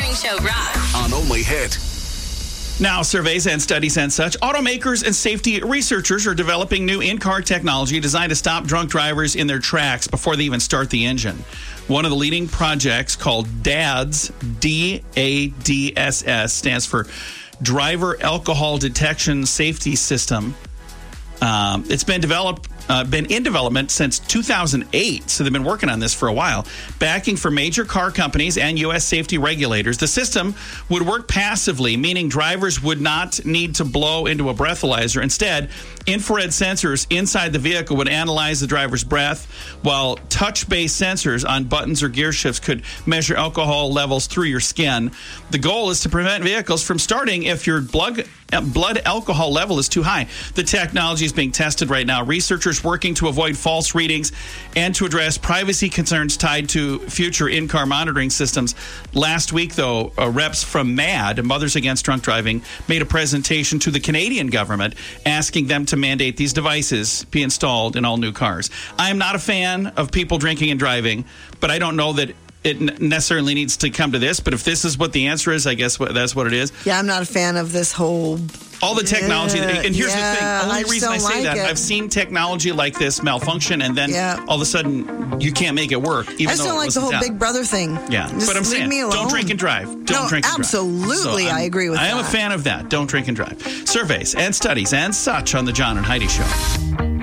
Morning Show rocks. On Only Hit. Now, surveys and studies and such, automakers and safety researchers are developing new in-car technology designed to stop drunk drivers in their tracks before they even start the engine. One of the leading projects called DADS, D-A-D-S-S, stands for Driver Alcohol Detection Safety System. It's been in development since 2008, so they've been working on this for a while. Backing for major car companies and U.S. safety regulators, the system would work passively, meaning drivers would not need to blow into a breathalyzer. Instead, infrared sensors inside the vehicle would analyze the driver's breath, while touch-based sensors on buttons or gear shifts could measure alcohol levels through your skin. The goal is to prevent vehicles from starting if your blood alcohol level is too high. The technology is being tested right now. Researchers working to avoid false readings and to address privacy concerns tied to future in-car monitoring systems. Last week, though, reps from MAD, Mothers Against Drunk Driving, made a presentation to the Canadian government asking them to mandate these devices be installed in all new cars. I am not a fan of people drinking and driving, but I don't know that it necessarily needs to come to this, but if this is what the answer is, I guess that's what it is. Yeah, I'm not a fan of this whole... All the technology, and here's the thing, only reason I say that, it. I've seen technology like this malfunction, and then all of a sudden, you can't make it work, even I just though don't like the whole Big Brother thing. Yeah, just but I'm saying, don't drink and drive. Don't drink and drive. Absolutely, I agree with that. I am a fan of that. Don't drink and drive. Surveys and studies and such on the John and Heidi Show.